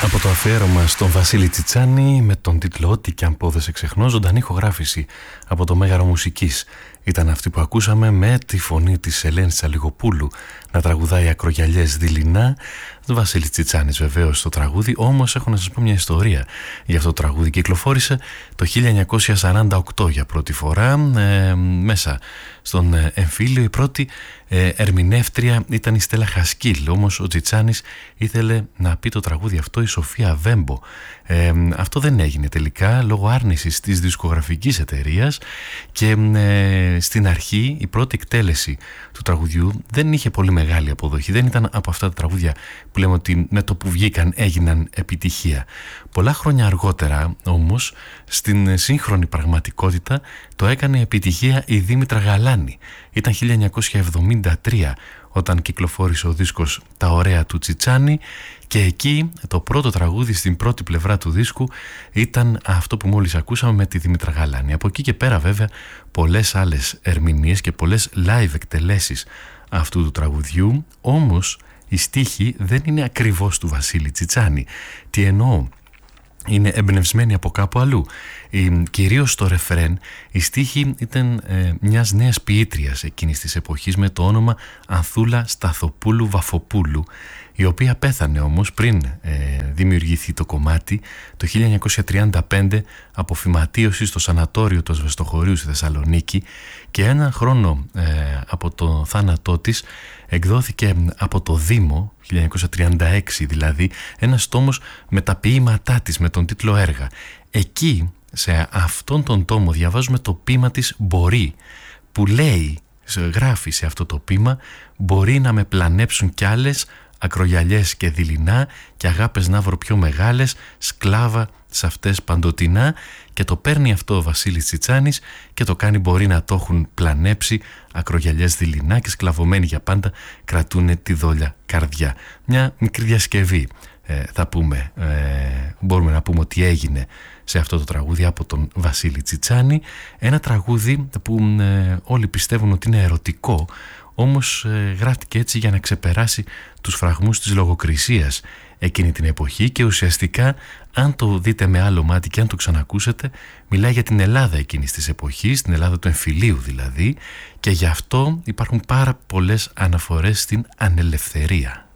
Από το αφιέρωμα στον Βασίλη Τσιτσάνη με τον τίτλο «Ό,τι κι αν πω δεν σε ξεχνώ», ζωντανή ηχογράφηση από το Μέγαρο Μουσικής. Ήταν αυτή που ακούσαμε με τη φωνή της Ελένης Τσαλιγοπούλου να τραγουδάει ακρογιαλιές δειλινά. Το Βασίλη Τσιτσάνης βεβαίως στο τραγούδι, όμως έχω να σας πω μια ιστορία για αυτό το τραγούδι. Κυκλοφόρησε το 1948 για πρώτη φορά μέσα στον εμφύλιο. Η πρώτη ερμηνεύτρια ήταν η Στέλλα Χασκίλ, όμως ο Τσιτσάνης ήθελε να πει το τραγούδι αυτό η Σοφία Βέμπο. Αυτό δεν έγινε τελικά λόγω άρνησης της δισκογραφικής εταιρείας και στην αρχή η πρώτη εκτέλεση του τραγουδιού δεν είχε πολύ μεγάλη αποδοχή. Δεν ήταν από αυτά τα τραγούδια που λέμε ότι με το που βγήκαν έγιναν επιτυχία. Πολλά χρόνια αργότερα όμως στην σύγχρονη πραγματικότητα το έκανε επιτυχία η Δήμητρα Γαλάνη. Ήταν 1973 όταν κυκλοφόρησε ο δίσκος «Τα ωραία του Τσιτσάνη» και εκεί το πρώτο τραγούδι στην πρώτη πλευρά του δίσκου ήταν αυτό που μόλις ακούσαμε με τη Δήμητρα Γαλάνη. Από εκεί και πέρα βέβαια πολλές άλλες ερμηνείες και πολλές live εκτελέσεις αυτού του τραγουδιού, όμως η στίχη δεν είναι ακριβώς του Βασίλη Τσιτσάνη. Τι εννοώ? Είναι εμπνευσμένη από κάπου αλλού. Κυρίως στο ρεφρέν η στίχη ήταν μιας νέας ποιήτριας εκείνης της εποχής με το όνομα Ανθούλα Σταθοπούλου Βαφοπούλου, η οποία πέθανε όμως πριν δημιουργηθεί το κομμάτι το 1935 από φυματίωση στο σανατόριο του Ασβεστοχωρίου στη Θεσσαλονίκη, και ένα χρόνο από το θάνατό της εκδόθηκε από το Δήμο, 1936 δηλαδή, ένας τόμος με τα ποίηματά της με τον τίτλο «Έργα». Εκεί σε αυτόν τον τόμο διαβάζουμε το ποίημα της «Μπορεί», που λέει, γράφει σε αυτό το ποίημα «Μπορεί να με πλανέψουν κι άλλες ακρογιαλιές και δειλινά και αγάπες να βρω πιο μεγάλες, σκλάβα σε αυτές παντοτινά», και το παίρνει αυτό ο Βασίλης Τσιτσάνης και το κάνει «Μπορεί να το έχουν πλανέψει ακρογιαλιές δειλινά και σκλαβωμένοι για πάντα κρατούνε τη δόλια καρδιά». Μια μικρή διασκευή θα πούμε, μπορούμε να πούμε ότι έγινε σε αυτό το τραγούδι από τον Βασίλη Τσιτσάνη. Ένα τραγούδι που όλοι πιστεύουν ότι είναι ερωτικό, όμως γράφτηκε έτσι για να ξεπεράσει τους φραγμούς της λογοκρισίας εκείνη την εποχή, και ουσιαστικά αν το δείτε με άλλο μάτι και αν το ξανακούσετε, μιλάει για την Ελλάδα εκείνης της εποχής, την Ελλάδα του εμφυλίου δηλαδή, και γι' αυτό υπάρχουν πάρα πολλές αναφορές στην ανελευθερία.